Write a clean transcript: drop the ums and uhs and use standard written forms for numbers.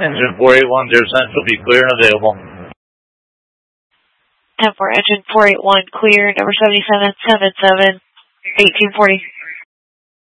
Engine 481, Deer Central, be clear and available. 10-4, engine 481, clear, number 7777, 1840.